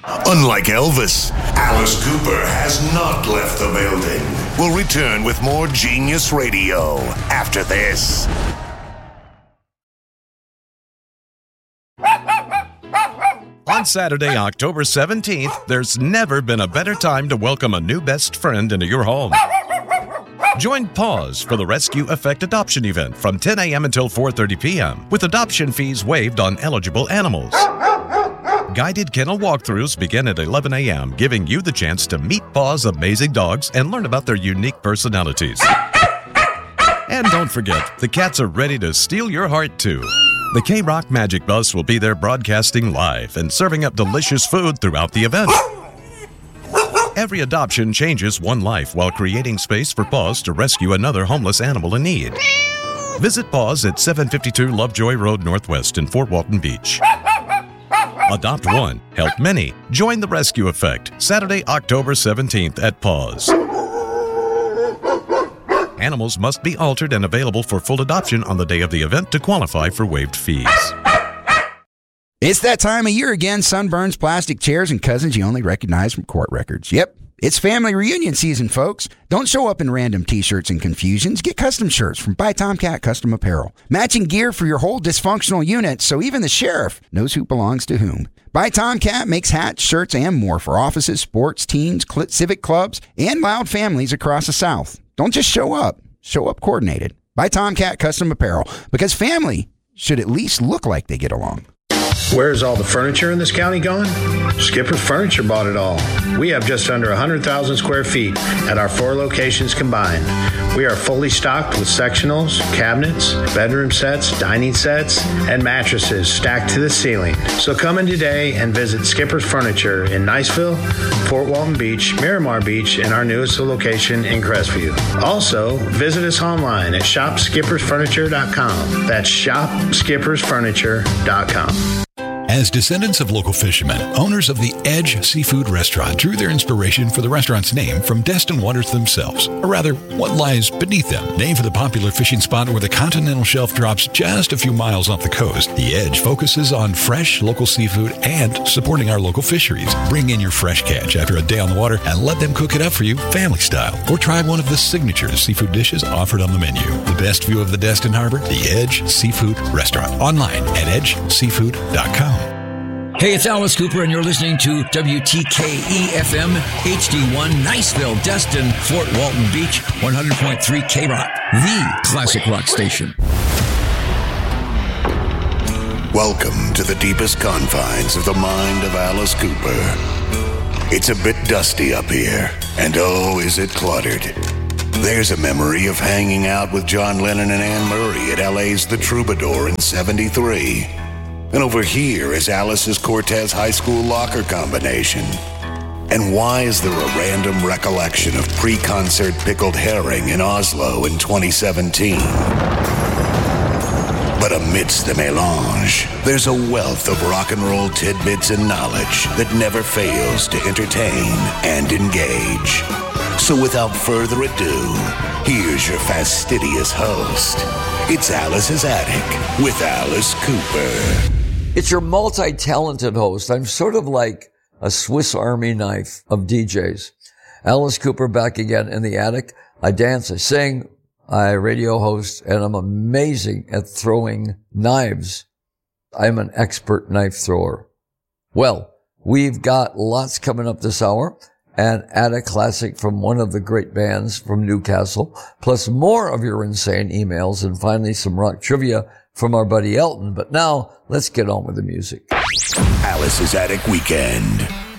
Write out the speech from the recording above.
Unlike Elvis, Alice Cooper has not left the building. We'll return with more Genius Radio after this. On Saturday, October 17th, there's never been a better time to welcome a new best friend into your home. Join Paws for the Rescue Effect Adoption Event from 10 a.m. until 4:30 p.m. with adoption fees waived on eligible animals. Guided kennel walkthroughs begin at 11 a.m., giving you the chance to meet Paws' amazing dogs and learn about their unique personalities. And don't forget, the cats are ready to steal your heart too. The K-Rock Magic Bus will be there broadcasting live and serving up delicious food throughout the event. Every adoption changes one life while creating space for Paws to rescue another homeless animal in need. Visit Paws at 752 Lovejoy Road Northwest in Fort Walton Beach. Adopt one, help many. Join the Rescue Effect, Saturday, October 17th at Paws. Animals must be altered and available for full adoption on the day of the event to qualify for waived fees. It's that time of year again. Sunburns, plastic chairs, and cousins you only recognize from court records. Yep, it's family reunion season, folks. Don't show up in random t-shirts and confusions. Get custom shirts from By Tomcat Custom Apparel. Matching gear for your whole dysfunctional unit so even the sheriff knows who belongs to whom. By Tomcat makes hats, shirts, and more for offices, sports, teams, civic clubs, and loud families across the South. Don't just show up. Show up coordinated. By Tomcat Custom Apparel, because family should at least look like they get along. Where's all the furniture in this county gone? Skipper's Furniture bought it all. We have just under 100,000 square feet at our 4 locations combined. We are fully stocked with sectionals, cabinets, bedroom sets, dining sets, and mattresses stacked to the ceiling. So come in today and visit Skipper's Furniture in Niceville, Fort Walton Beach, Miramar Beach, and our newest location in Crestview. Also, visit us online at shopskippersfurniture.com. That's shopskippersfurniture.com. As descendants of local fishermen, owners of the Edge Seafood Restaurant drew their inspiration for the restaurant's name from Destin waters themselves, or rather, what lies beneath them. Named for the popular fishing spot where the continental shelf drops just a few miles off the coast, the Edge focuses on fresh local seafood and supporting our local fisheries. Bring in your fresh catch after a day on the water and let them cook it up for you family style. Or try one of the signature seafood dishes offered on the menu. The best view of the Destin Harbor, the Edge Seafood Restaurant. Online at edgeseafood.com. Hey, it's Alice Cooper, and you're listening to WTKE-FM, HD1, Niceville, Destin, Fort Walton Beach, 100.3 K-Rock, the classic rock station. Welcome to the deepest confines of the mind of Alice Cooper. It's a bit dusty up here, and oh, is it cluttered. There's a memory of hanging out with John Lennon and Anne Murray at LA's The Troubadour in '73. And over here is Alice's Cortez High School locker combination. And why is there a random recollection of pre-concert pickled herring in Oslo in 2017? But amidst the melange, there's a wealth of rock and roll tidbits and knowledge that never fails to entertain and engage. So without further ado, here's your fastidious host. It's Alice's Attic with Alice Cooper. It's your multi-talented host. I'm sort of like a Swiss Army knife of DJs. Alice Cooper back again in the attic. I dance, I sing, I radio host, and I'm amazing at throwing knives. I'm an expert knife thrower. Well, we've got lots coming up this hour. An attic classic from one of the great bands from Newcastle, plus more of your insane emails, and finally some rock trivia from our buddy Elton. But now, let's get on with the music. Alice's Attic Weekend.